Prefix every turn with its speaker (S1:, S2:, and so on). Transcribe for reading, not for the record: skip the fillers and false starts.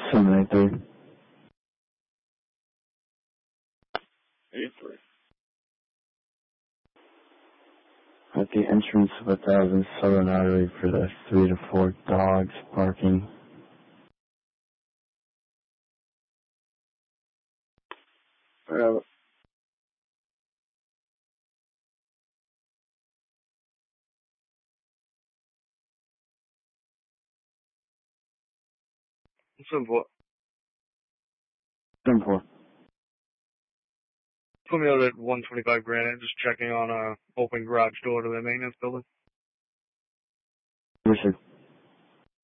S1: 783.
S2: 83.
S1: At the entrance of 1000 Southern Artery for the 3 to 4 dogs barking.
S3: Simple.
S1: 10-4.
S3: Put me out at 125 Granite, just checking on a open garage door to the maintenance building.
S1: Yes, sir.